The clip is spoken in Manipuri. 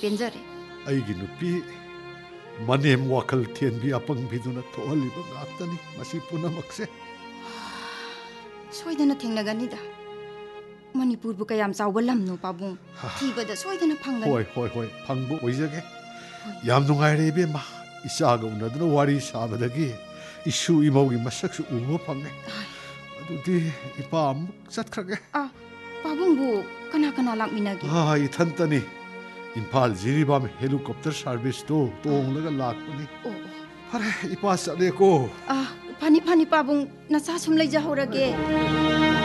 पेंजरे ꯑꯩꯒꯤ ꯅꯨꯄꯤ ꯃꯅꯦꯝ ꯋꯥꯈꯜ ꯊꯦꯟꯕꯤ ꯑꯄꯪꯕꯤꯗꯨꯅ ꯊꯣꯛꯍꯜꯂꯤꯕ ꯉꯥꯛꯇꯅꯤ ꯃꯁꯤ ꯄꯨꯝꯅꯃꯛꯁꯦ सोइदना थेंनगनिदा मणिपुर कयाम चावबा लमनो पाबुं थीबदा सोइदना फंगन होय होय होय फंगबो ओइजगे याम नुंगाइरे इबेमा इसागा उनदुना वारी साबदगी इशु इमौगी मसकसु उबो फंगे अदुदि इपा अमुक चतखरगे पाबुंबु कना कना लाकमिनागे इथंतनी इम्फाल जिरीबाम हेलीकॉप्टर सर्विस तो तोंगलगा लाकपनी अरे इपा चलेको फनी फनी पाबुं नसा सुम लेजा होरगे